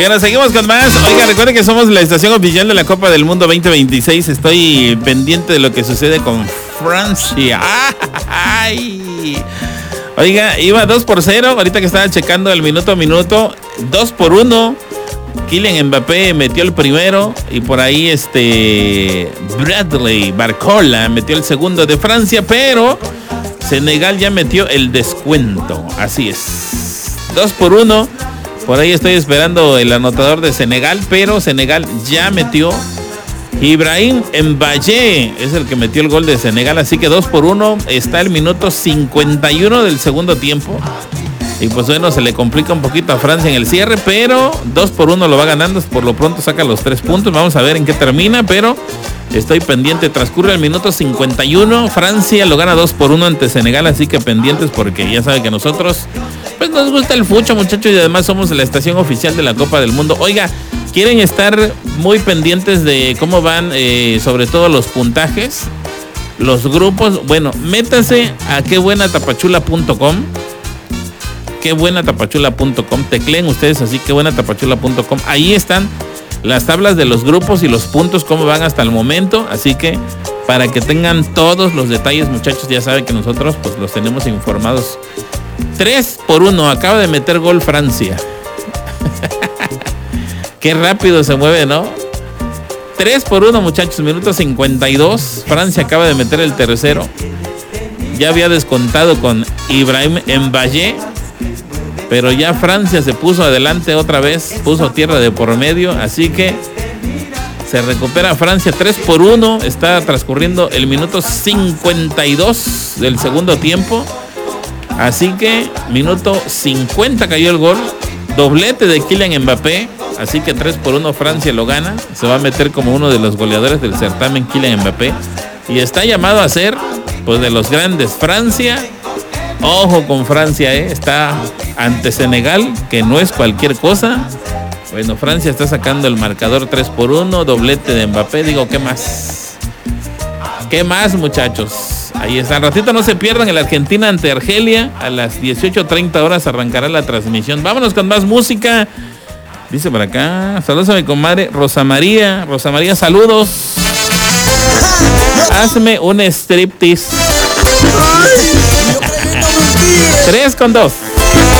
Y ahora seguimos con más. Oiga, recuerden que somos la estación oficial de la Copa del Mundo 2026. Estoy pendiente de lo que sucede con Francia. ¡Ay! Oiga, iba 2-0. Ahorita que estaba checando el minuto a minuto, 2-1. Kylian Mbappé metió el primero y por ahí Bradley Barcola metió el segundo de Francia, pero Senegal ya metió el descuento. Así es. 2-1. Por ahí estoy esperando el anotador de Senegal, pero Senegal ya metió. Ibrahim Mbaye es el que metió el gol de Senegal, así que 2-1. Está el minuto 51 del segundo tiempo. Y pues bueno, se le complica un poquito a Francia en el cierre, pero 2-1 lo va ganando. Por lo pronto saca los 3 puntos. Vamos a ver en qué termina, pero estoy pendiente. Transcurre el minuto 51. Francia lo gana 2-1 ante Senegal, así que pendientes porque ya saben que nosotros pues nos gusta el fucho, muchachos, y además somos la estación oficial de la Copa del Mundo. Oiga, ¿quieren estar muy pendientes de cómo van sobre todo los puntajes, los grupos? Bueno, métase a quebuenatapachula.com. Quebuenatapachula.com, tecleen ustedes así, quebuenatapachula.com. Ahí están las tablas de los grupos y los puntos, cómo van hasta el momento. Así que para que tengan todos los detalles, muchachos, ya saben que nosotros pues los tenemos informados. 3-1, acaba de meter gol Francia. Qué rápido se mueve, ¿no? 3-1, muchachos, minuto 52. Francia acaba de meter el tercero. Ya había descontado con Ibrahim Mbaye, pero ya Francia se puso adelante otra vez, puso tierra de por medio, así que se recupera Francia 3-1. Está transcurriendo el minuto 52 del segundo tiempo, así que minuto 50 cayó el gol, doblete de Kylian Mbappé, así que 3-1 Francia lo gana, se va a meter como uno de los goleadores del certamen Kylian Mbappé, y está llamado a ser pues de los grandes. Francia, ojo con Francia, está ante Senegal, que no es cualquier cosa. Bueno, Francia está sacando el marcador 3-1, doblete de Mbappé. Digo, ¿qué más? ¿Qué más, muchachos? Ahí está. Al ratito no se pierdan el Argentina ante Argelia. A las 18:30 horas arrancará la transmisión. Vámonos con más música. Dice por acá, saludos a mi comadre Rosa María. Rosa María, saludos. Hazme un striptease. 3 con 2.